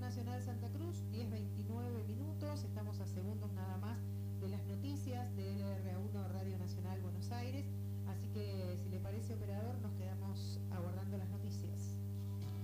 Nacional Santa Cruz, 10:29 minutos, estamos a segundos nada más de las noticias.